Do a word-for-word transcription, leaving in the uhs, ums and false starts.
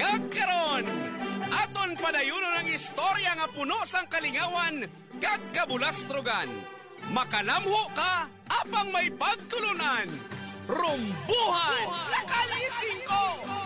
Kagkaron, aton padayunon ang istorya nga puno sang kalingawan kag kabulastrogan. Makalamho ka apang may pagtulunan. Rumbuhan sa Kalye singko!